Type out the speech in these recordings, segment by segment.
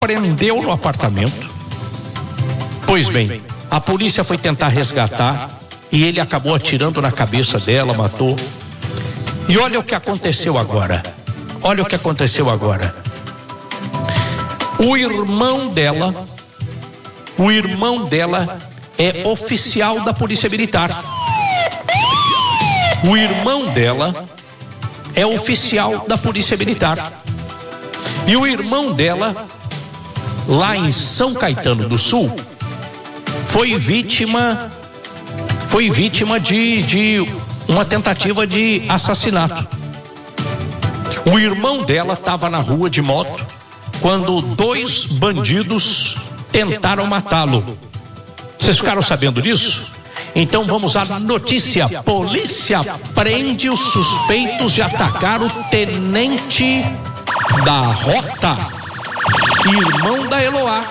prendeu no apartamento. Pois bem, a polícia foi tentar resgatar e ele acabou atirando na cabeça dela, matou. E olha o que aconteceu agora. Olha o que aconteceu agora. O irmão dela é oficial da Polícia Militar. O irmão dela é oficial da Polícia Militar. E o irmão dela, lá em São Caetano do Sul, foi vítima de uma tentativa de assassinato. O irmão dela estava na rua de moto quando 2 bandidos tentaram matá-lo. Vocês ficaram sabendo disso? Então vamos à notícia. Polícia prende os suspeitos de atacar o tenente da Rota, irmão da Eloá.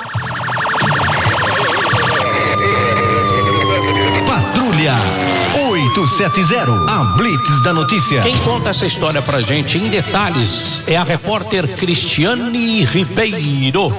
Patrulha 870, a Blitz da notícia. Quem conta essa história pra gente em detalhes é a repórter Cristiane Ribeiro.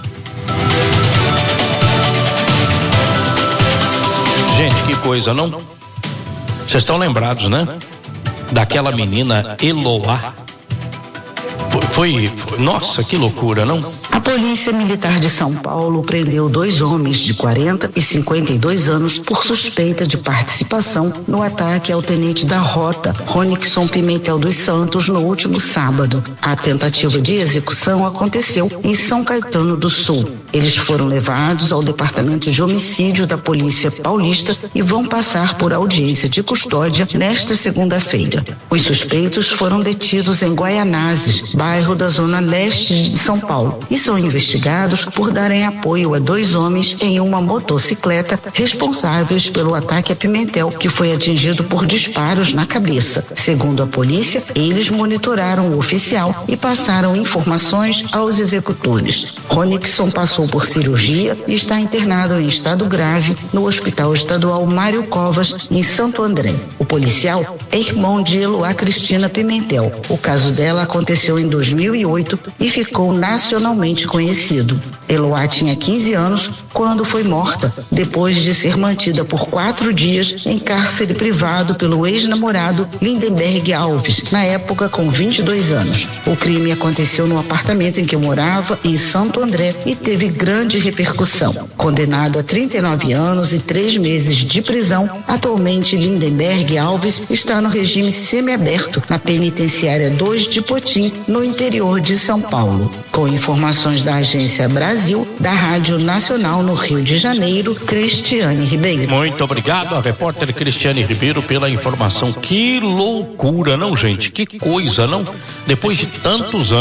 Gente, que coisa, não? Vocês estão lembrados, né? Daquela menina Eloá. Foi, nossa, que loucura, não? A Polícia Militar de São Paulo prendeu 2 homens de 40 e 52 anos por suspeita de participação no ataque ao tenente da Rota, Ronixon Pimentel dos Santos, no último sábado. A tentativa de execução aconteceu em São Caetano do Sul. Eles foram levados ao Departamento de Homicídio da Polícia Paulista e vão passar por audiência de custódia nesta segunda-feira. Os suspeitos foram detidos em Guaianazes, bairro da Zona Leste de São Paulo, e são investigados por darem apoio a 2 homens em uma motocicleta responsáveis pelo ataque a Pimentel, que foi atingido por disparos na cabeça. Segundo a polícia, eles monitoraram o oficial e passaram informações aos executores. Ronixon passou por cirurgia e está internado em estado grave no Hospital Estadual Mário Covas, em Santo André. O policial é irmão de Eloá Cristina Pimentel. O caso dela aconteceu em 2008 e ficou nacionalmente conhecido. Eloá tinha 15 anos quando foi morta, depois de ser mantida por 4 dias em cárcere privado pelo ex-namorado Lindenberg Alves, na época com 22 anos. O crime aconteceu no apartamento em que morava, em Santo André, e teve grande repercussão. Condenado a 39 anos e 3 meses de prisão, atualmente Lindenberg Alves está no regime semiaberto na penitenciária 2 de Potim, no interior de São Paulo. Com informações da Agência Brasil, da Rádio Nacional no Rio de Janeiro, Cristiane Ribeiro. Muito obrigado, a repórter Cristiane Ribeiro, pela informação. Que loucura, não, gente? Que coisa, não? Depois de tantos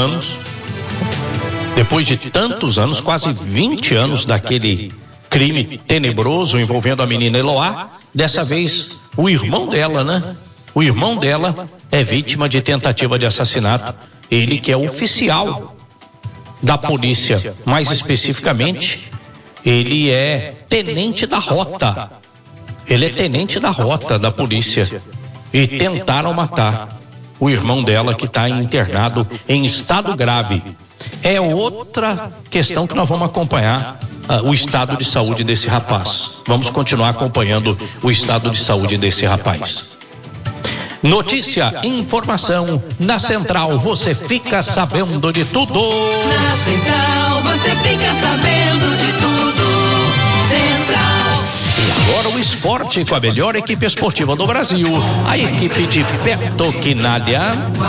anos, quase 20 anos daquele crime tenebroso envolvendo a menina Eloá, dessa vez o irmão dela, né? O irmão dela é vítima de tentativa de assassinato. Ele que é oficial da polícia, mais especificamente, ele é tenente da Rota. Ele é tenente da Rota da polícia. E tentaram matar o irmão dela, que está internado em estado grave. É outra questão que nós vamos acompanhar, o estado de saúde desse rapaz. Vamos continuar acompanhando o estado de saúde desse rapaz. Notícia, informação, na Central você fica sabendo de tudo. Na Central você fica sabendo de tudo. Central. E agora o esporte com a melhor equipe esportiva do Brasil, a equipe de Peto Quinalha.